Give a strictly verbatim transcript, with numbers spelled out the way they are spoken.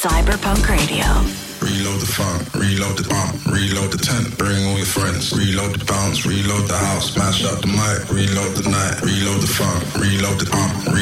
Cyberpunk Radio. Reload the funk, reload the bump, reload the tent, bring all your friends. Reload the bounce, reload the house, smash up the mic, reload the night, reload the funk, reload the bump, reload